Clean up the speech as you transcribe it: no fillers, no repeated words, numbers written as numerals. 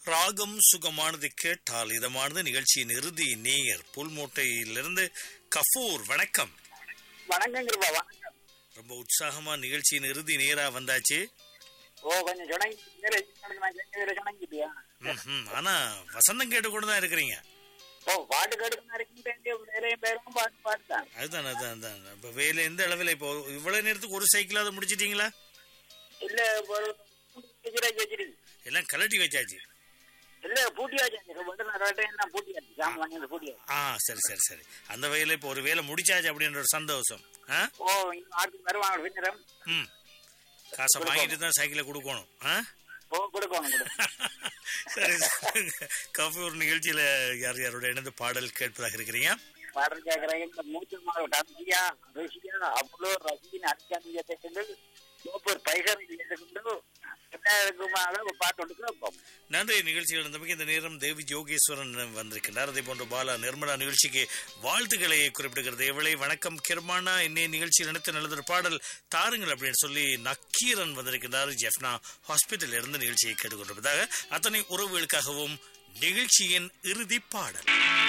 ராகம் சுகமானது கேட்டால் இதமானது நிகழ்ச்சியின் இறுதி நேயர் புல்மோட்டையிலிருந்து கஃபூர். வணக்கம். வணக்கம். ரொம்ப உற்சாகமா நிகழ்ச்சியின் இறுதி நேரா வந்தாச்சு. ஆனா வசந்தம் கேட்டுக்கொண்டுதான் இருக்கிறீங்க. அதுதான் அதுதான் அதுதான். இப்ப வேலை எந்த அளவில் இப்போ இவ்வளவு நேரத்துக்கு ஒரு சைக்கிளாவது முடிச்சிட்டீங்களா? இல்ல எல்லாம் கலட்டி வச்சாச்சு. சரி சரி சரி. அந்த வகையில இப்ப ஒரு வேலை முடிச்சாச்சு அப்படின்ற ஒரு சந்தோஷம். காசை வாங்கிட்டு தான் சைக்கிளை கொடுக்கணும். சரி. கஃபூர் நிகழ்ச்சியில யார் யாரோட இணைந்து பாடல் கேட்பதாக இருக்கிறீங்க? பாடல் கேட்கறாங்க. நன்றி. நிகழ்ச்சியில் இருந்தமைக்கு இந்த நேரம் தேவி ஜோகேஸ்வரன் வந்திருக்கிறார். அதே போன்ற பாலா நிர்மலா நிகழ்ச்சிக்கு வாழ்த்துக்களை குறிப்பிடுகிறது. எவ்வளவு வணக்கம் கிர்மானா, இன்னைய நிகழ்ச்சியில் நினைத்து நல்லதொரு பாடல் தாருங்கள் அப்படின்னு சொல்லி நக்கீரன் வந்திருக்கிறார். ஜெஃப்னா ஹாஸ்பிட்டல் இருந்து நிகழ்ச்சியை கேட்டுக்கொண்டிருப்பதாக அத்தனை உறவுகளுக்காகவும் நிகழ்ச்சியின் இறுதி பாடல்.